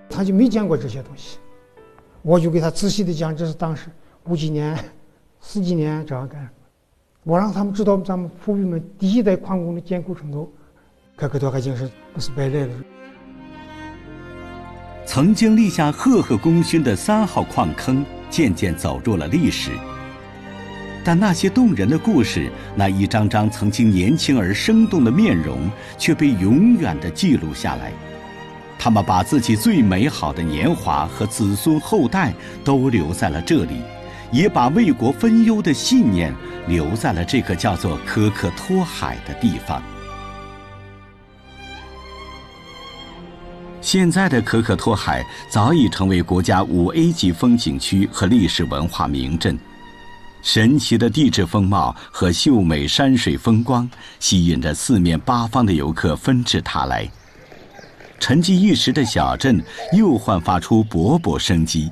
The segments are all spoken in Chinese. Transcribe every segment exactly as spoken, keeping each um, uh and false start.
他就没见过这些东西。我就给他仔细的讲，这是当时五几年、十几年这样干什么。我让他们知道咱们普比们第一代矿工的艰苦程度，可可托海井是不是白来的？ 曾经立下赫赫功勋的三号矿坑，渐渐走入了历史。但那些动人的故事，那一张张曾经年轻而生动的面容，却被永远地记录下来。他们把自己最美好的年华和子孙后代都留在了这里，也把为国分忧的信念留在了这个叫做可可托海的地方。现在的可可托海早已成为国家五 A 级风景区和历史文化名镇。神奇的地质风貌和秀美山水风光吸引着四面八方的游客纷至沓来，沉寂一时的小镇又焕发出勃勃生机。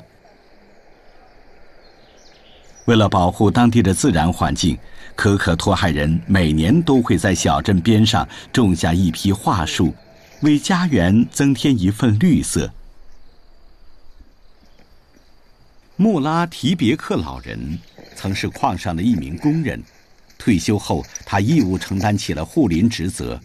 为了保护当地的自然环境，可可托海人每年都会在小镇边上种下一批桦树，为家园增添一份绿色。穆拉提别克老人曾是矿上的一名工人，退休后他义务承担起了护林职责。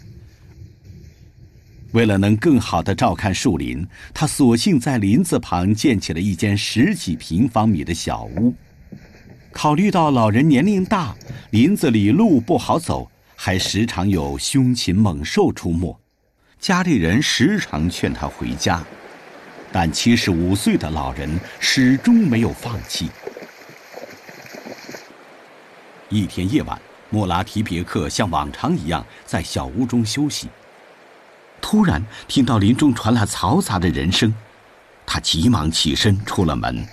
为了能更好地照看树林，他索性在林子旁建起了一间十几平方米的小屋。考虑到老人年龄大，林子里路不好走，还时常有凶禽猛兽出没，家里人时常劝他回家，但七十五岁的老人始终没有放弃。一天夜晚，莫拉提别克像往常一样在小屋中休息，突然听到林中传来嘈杂的人声，他急忙起身出了门。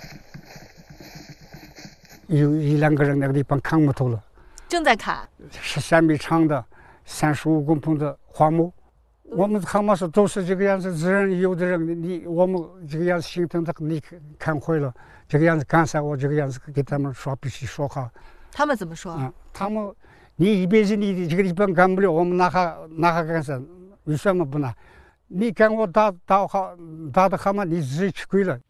有一两个人那个地方砍木头了， 正在砍， 十三米长的三十五公分的桦木。我们蛤蟆是都是这个样子，自然有的人你我们这个样子心疼的，你看坏了，这个样子干啥？我这个样子给他们说，必须说好。 他们怎么说？ 嗯，他们你一辈子你这个地方干不了，我们拿它拿它干啥？为什么不拿？你干我打打好打的蛤蟆，你自己吃亏了。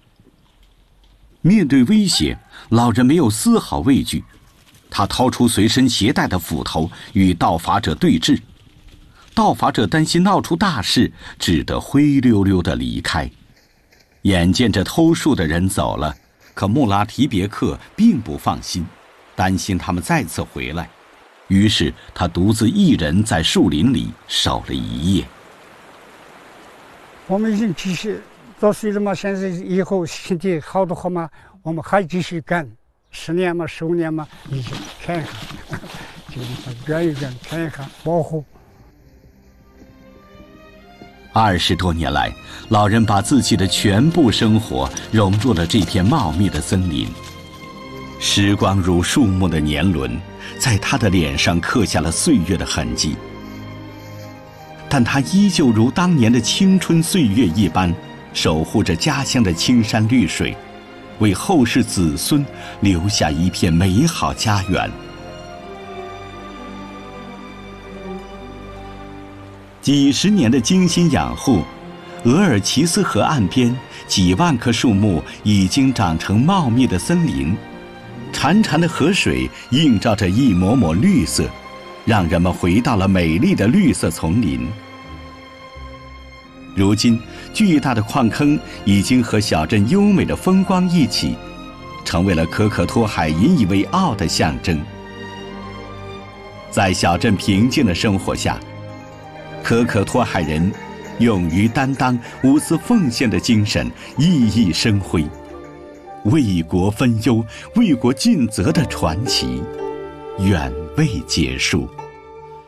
面对威胁，老人没有丝毫畏惧，他掏出随身携带的斧头与盗伐者对峙。盗伐者担心闹出大事，只得灰溜溜地离开。眼见着偷树的人走了，可穆拉提别克并不放心，担心他们再次回来，于是他独自一人在树林里守了一夜。 我们已经继续到岁了嘛，现在以后身体好的话嘛，我们还继续干，十年嘛，十五年嘛，已经看一看，这个地方转一转，看一看，保护。 二十多年来，老人把自己的全部生活融入了这片茂密的森林。时光如树木的年轮，在他的脸上刻下了岁月的痕迹。但他依旧如当年的青春岁月一般，守护着家乡的青山绿水，为后世子孙留下一片美好家园。几十年的精心养护，额尔齐斯河岸边几万棵树木已经长成茂密的森林，潺潺的河水映照着一抹抹绿色，让人们回到了美丽的绿色丛林。如今，巨大的矿坑已经和小镇优美的风光一起，成为了可可托海引以为傲的象征。在小镇平静的生活下，可可托海人勇于担当、无私奉献的精神熠熠生辉，为国分忧、为国尽责的传奇远未结束。